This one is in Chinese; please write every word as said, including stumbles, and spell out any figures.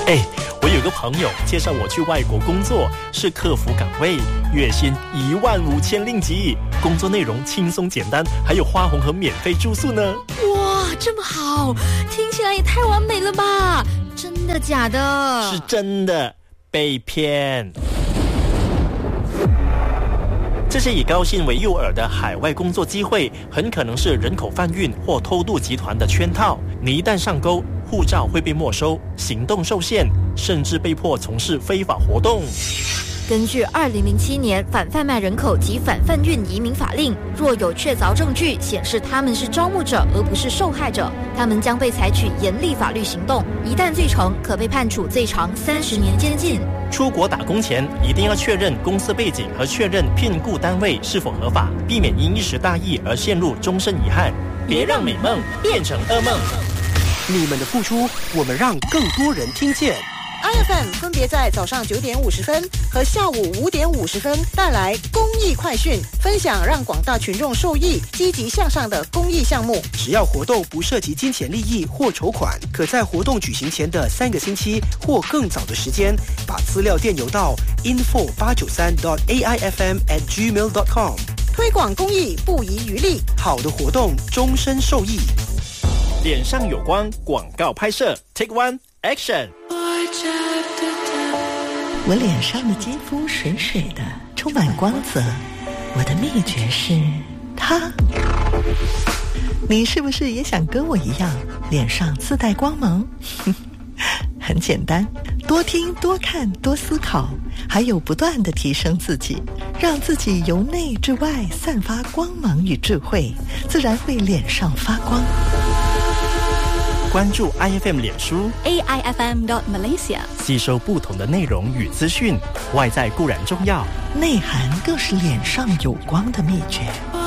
哎，我有个朋友介绍我去外国工作，是客服岗位，月薪一万五千令吉，工作内容轻松简单，还有花红和免费住宿呢。 哇，这么好，听起来也太完美了吧？真的假的？ 是真的，被骗。这些以高薪为诱饵的海外工作机会，很可能是人口贩运或偷渡集团的圈套。你一旦上钩，护照会被没收，行动受限，甚至被迫从事非法活动。 根据二零零七年反贩卖人口及反贩运移民法令，若有确凿证据显示他们是招募者而不是受害者，他们将被采取严厉法律行动，一旦罪成，可被判处最长三十年监禁。 出国打工前一定要确认公司背景和确认聘雇单位是否合法，避免因一时大意而陷入终身遗憾。别让美梦变成噩梦。 你们的付出，我们让更多人听见。 I F M 分别在早上九点五十分和下午五点五十分带来公益快讯，分享让广大群众受益、积极向上的公益项目。 只要活动不涉及金钱利益或筹款，可在活动举行前的三个星期或更早的时间，把资料电邮到 info 八九三 dot a i f m at gmail dot com。 推广公益不遗余力， 好的活动终身受益。 脸上有光广告拍摄 Take One Action。 我脸上的肌肤水水的，充满光泽。我的秘诀是它。你是不是也想跟我一样，脸上自带光芒？很简单，多听、多看、多思考，还有不断地提升自己，让自己由内至外散发光芒与智慧，自然会脸上发光。 关注 I F M 脸书 A I F M dot Malaysia， 吸收不同的内容与资讯。外在固然重要， 内涵更是脸上有光的秘诀。